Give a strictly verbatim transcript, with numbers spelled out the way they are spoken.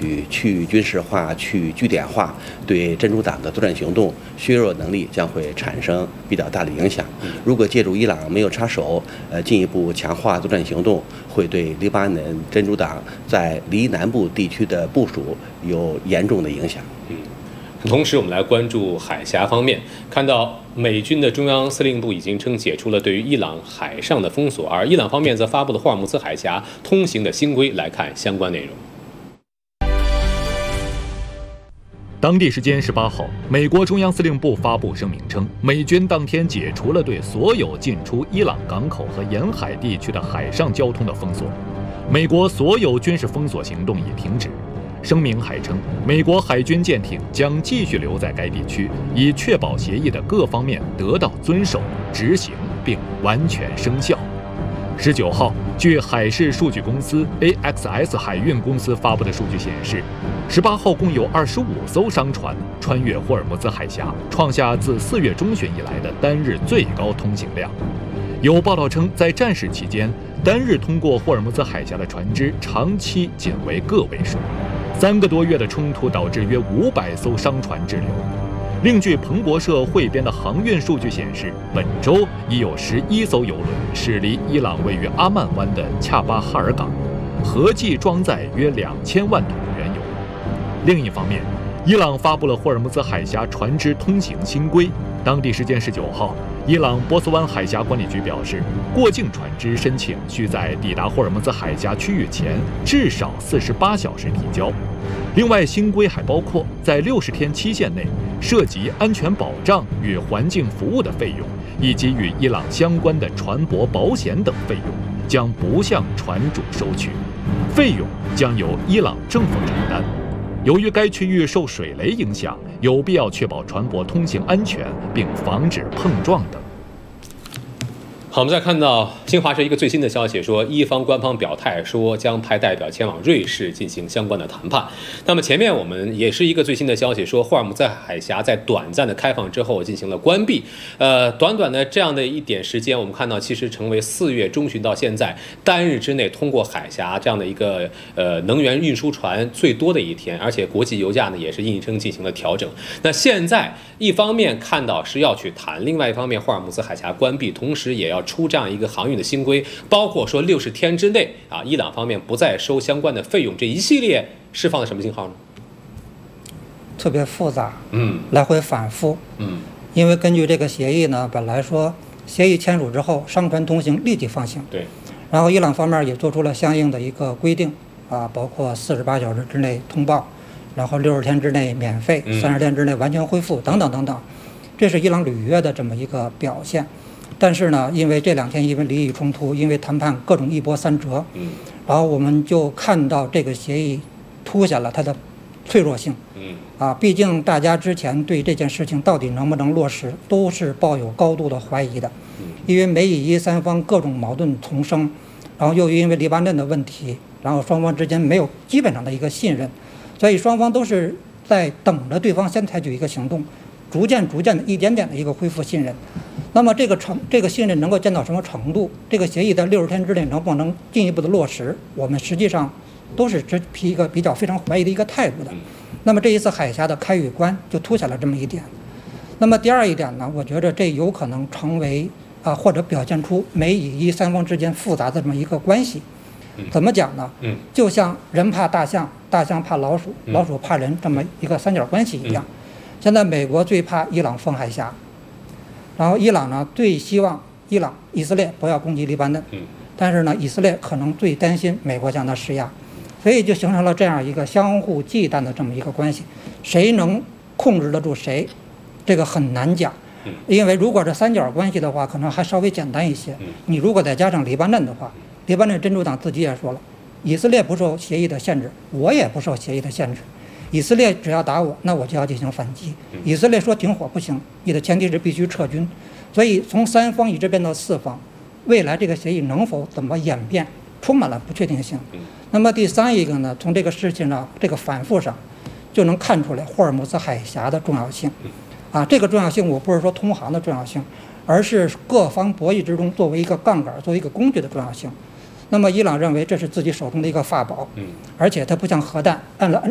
取去军事化、去据点化，对真主党的作战行动削弱能力将会产生比较大的影响。如果借助伊朗没有插手，呃，进一步强化作战行动，会对黎巴嫩真主党在黎南部地区的部署有严重的影响。 嗯。同时，我们来关注海峡方面，看到美军的中央司令部已经称解除了对于伊朗海上的封锁，而伊朗方面则发布了霍尔木兹海峡通行的新规。来看相关内容。 当地时间十八号，美国中央司令部发布声明称，美军当天解除了对所有进出伊朗港口和沿海地区的海上交通的封锁，美国所有军事封锁行动已停止。声明还称，美国海军舰艇将继续留在该地区，以确保协议的各方面得到遵守、执行并完全生效。十九号，据海事数据公司 A X S 海运公司发布的数据显示，十八号共有二十五艘商船穿越霍尔木兹海峡，创下自四月中旬以来的单日最高通行量。有报道称，在战事期间，单日通过霍尔木兹海峡的船只长期仅为个位数。三个多月的冲突导致约五百艘商船滞留。另据彭博社汇编的航运数据显示，本周已有十一艘邮轮驶离伊朗位于阿曼湾的恰巴哈尔港，合计装载约两千万桶原油。另一方面，伊朗发布了霍尔木兹海峡船只通行新规。当地时间十九号，伊朗波斯湾海峡管理局表示，过境船只申请需在抵达霍尔木兹海峡区域前至少四十八小时提交。另外，新规还包括在六十天期限内，涉及安全保障与环境服务的费用，以及与伊朗相关的船舶保险等费用，将不向船主收取，费用将由伊朗政府承担。由于该区域受水雷影响，有必要确保船舶通行安全，并防止碰撞等。 好，我们再看到新华社一个最新的消息说，伊方官方表态说将派代表前往瑞士进行相关的谈判。那么前面我们也是一个最新的消息说，霍尔木兹海峡在短暂的开放之后进行了关闭。呃，短短的这样的一点时间，我们看到其实成为四月中旬到现在单日之内通过海峡这样的一个呃能源运输船最多的一天，而且国际油价呢也是应声进行了调整。那现在一方面看到是要去谈，另外一方面霍尔木兹海峡关闭，同时也要出这样一个航运的新规，包括说六十天之内啊，伊朗方面不再收相关的费用，这一系列释放了什么信号呢？ 特别复杂， 嗯， 来回反复， 嗯， 因为根据这个协议呢，本来说协议签署之后，商船通行立即放行， 对， 然后伊朗方面也做出了相应的一个规定啊，包括四十八小时之内通报，然后六十天之内免费，三十天之内完全恢复，等等等等，这是伊朗履约的这么一个表现。但是呢，因为这两天因为利益冲突，因为谈判各种一波三折， 嗯， 然后我们就看到这个协议凸显了它的脆弱性， 嗯，啊， 毕竟大家之前对这件事情到底能不能落实，都是抱有高度的怀疑的， 嗯， 因为美以伊三方各种矛盾丛生，然后又因为黎巴嫩的问题，然后双方之间没有基本上的一个信任，所以双方都是在等着对方先采取一个行动，逐渐逐渐的一点点的一个恢复信任。那么这个程这个信任能够见到什么程度？这个协议在六十天之内能不能进一步的落实？我们实际上都是持一个比较非常怀疑的一个态度的。那么这一次海峡的开与关就凸显了这么一点。那么第二一点呢，我觉得这有可能成为啊或者表现出美以伊三方之间复杂的这么一个关系。怎么讲呢？嗯，就像人怕大象，大象怕老鼠，老鼠怕人这么一个三角关系一样。现在美国最怕伊朗封海峡。然后伊朗呢最希望伊朗以色列不要攻击黎巴嫩，但是呢以色列可能最担心美国向他施压，所以就形成了这样一个相互忌惮的这么一个关系，谁能控制得住谁，这个很难讲，因为如果是三角关系的话，可能还稍微简单一些，你如果再加上黎巴嫩的话，黎巴嫩真主党自己也说了，以色列不受协议的限制，我也不受协议的限制。以色列只要打我，那我就要进行反击。以色列说停火不行，你的前提是必须撤军。所以从三方一直变到四方，未来这个协议能否怎么演变，充满了不确定性。那么第三一个呢，从这个事情上这个反复上，就能看出来霍尔木兹海峡的重要性。啊，这个重要性我不是说通航的重要性，而是各方博弈之中作为一个杠杆、作为一个工具的重要性。那么伊朗认为这是自己手中的一个法宝，而且它不像核弹，按了